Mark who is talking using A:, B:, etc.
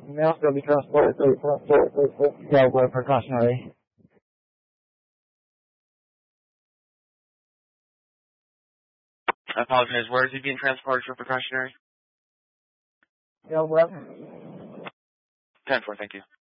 A: Male will be transported to Delaware precautionary.
B: I apologize. Where is he being transported for precautionary?
A: Delaware.
B: 10-4, thank you.